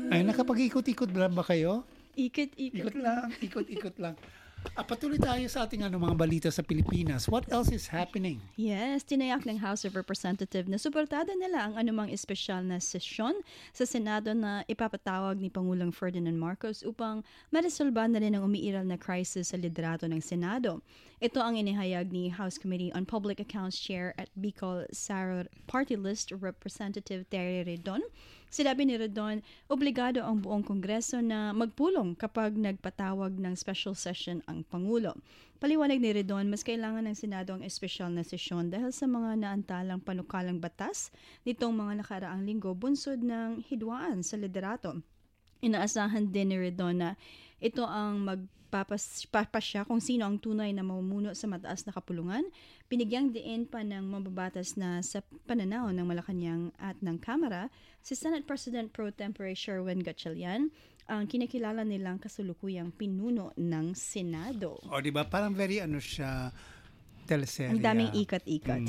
Ay, nakapag-ikot-ikot ba kayo? Ikot-ikot. Ikot lang. Patuloy tayo sa ating mga balita sa Pilipinas. What else is happening? Yes, tinayak ng House of Representatives na suportada nila ang anumang espesyal na sesyon sa Senado na ipapatawag ni Pangulong Ferdinand Marcos upang maresolba na rin ang umiiral na crisis sa liderato ng Senado. Ito ang inihayag ni House Committee on Public Accounts Chair at Bicol Sara Party List Representative Terry Redon. Sinabi ni Redon, obligado ang buong Kongreso na magpulong kapag nagpatawag ng special session ang Pangulo. Paliwanag ni Redon, mas kailangan ng Senado ang espesyal na sesyon dahil sa mga naantalang panukalang batas nitong mga nakaraang linggo bunsod ng hidwaan sa liderato. Inaasahan din ni Redon na ito ang magpapasya kung sino ang tunay na mamumuno sa mataas na kapulungan. Binigyang diin pa ng mababatas na sa pananaw ng Malacanang at ng Kamara, si Senate President Pro Tempore Sherwin Gatchalian ang kinikilala nilang kasulukuyang pinuno ng Senado. O, di ba? Parang very siya, teleserye. Ang daming ikot-ikot.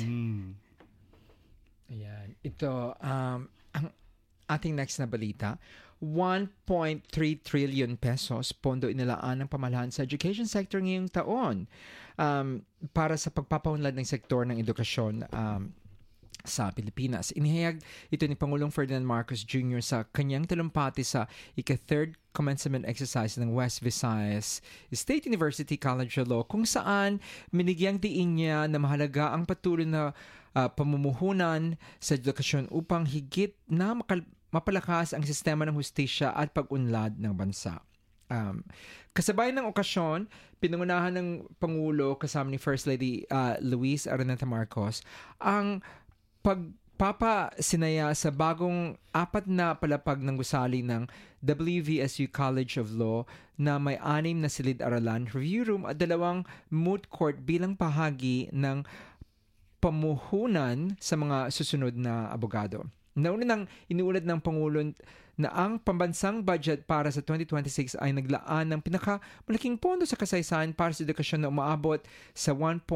Ayan. Ito, ang ating next na balita, 1.3 trillion pesos pondo inilaan ng pamahalaan sa education sector ngayong taon para sa pagpapaunlad ng sektor ng edukasyon sa Pilipinas. Inihayag ito ni Pangulong Ferdinand Marcos Jr. sa kanyang talumpati sa ika-third commencement exercise ng West Visayas State University College of Law kung saan minigyang diin niya na mahalaga ang patuloy na pamumuhunan sa edukasyon upang higit na mapalakas ang sistema ng hustisya at pag-unlad ng bansa. Kasabay ng okasyon, pinangunahan ng Pangulo kasama ni First Lady Luis Araneta Marcos ang pagpapasinaya sa bagong 4 na palapag ng gusali ng WVSU College of Law na may 6 na silid-aralan, review room at 2 moot court bilang bahagi ng pamuhunan sa mga susunod na abogado. Nauna nang inuulat ng Pangulo na ang pambansang budget para sa 2026 ay naglaan ng pinakamalaking pondo sa kasaysayan para sa edukasyon na umaabot sa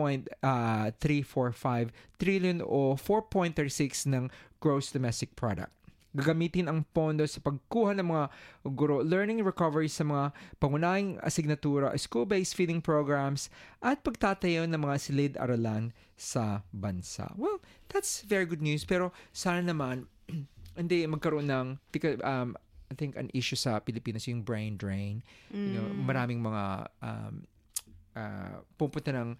1.345 trillion o 4.36 ng gross domestic product. Gagamitin ang pondo sa pagkuha ng mga guro, learning recovery sa mga pangunahing asignatura, school-based feeding programs, at pagtatayo ng mga silid-aralan sa bansa. Well, that's very good news. Pero sana naman, hindi magkaroon ng, because, I think an issue sa Pilipinas yung brain drain. You know, maraming mga pupunta ng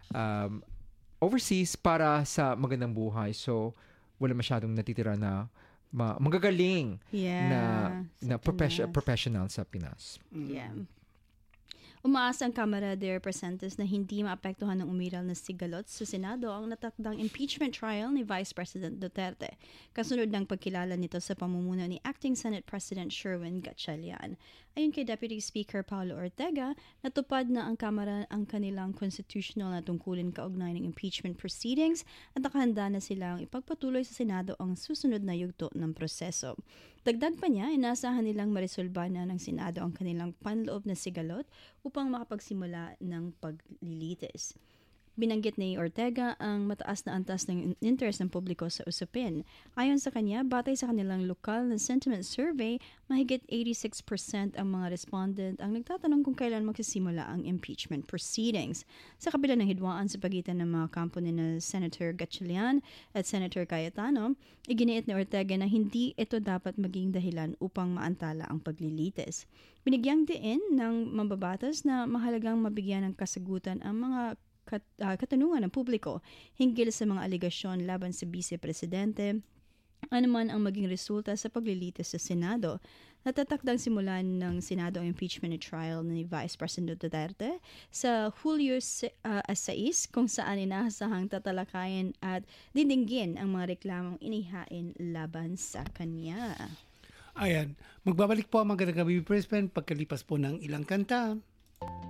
overseas para sa magandang buhay. So, wala masyadong natitira na magagaling na professional sa Pinas. Yeah. Umaasa ang Kamara de Representantes na hindi maapektuhan ng umiral na sigalot sa Senado ang natakdang impeachment trial ni Vice President Duterte, kasunod ng pagkilala nito sa pamumuno ni Acting Senate President Sherwin Gatchalian. Ayon kay Deputy Speaker Paulo Ortega, natupad na ang Kamara ang kanilang constitutional na tungkulin kaugnay ng impeachment proceedings at nakahanda na silang ipagpatuloy sa Senado ang susunod na yugto ng proseso. Dagdag pa niya, inaasahan nilang maresolba na ng Senado ang kanilang panloob na sigalot upang makapagsimula ng paglilitis. Binanggit ni Ortega ang mataas na antas ng interest ng publiko sa usapin. Ayon sa kanya, batay sa kanilang lokal na sentiment survey, mahigit 86% ang mga respondent ang nagtatanong kung kailan magsisimula ang impeachment proceedings. Sa kabila ng hidwaan sa pagitan ng mga kampo ni na Senator Gatchalian at Senator Cayetano, iginiit ni Ortega na hindi ito dapat maging dahilan upang maantala ang paglilitis. Binigyang diin ng mambabatas na mahalagang mabigyan ng kasagutan ang mga katanungan ng publiko hinggil sa mga aligasyon laban sa Vice Presidente, anuman ang maging resulta sa paglilitis sa Senado. Natatakdang simulan ng Senado ang impeachment trial ni Vice President Duterte sa Hulyo 6 kung saan inaasahang tatalakayin at didinggin ang mga reklamong inihain laban sa kanya. Ayan, magbabalik po ang Magandang Gabi Brisbane pagkalipas po ng ilang kanta.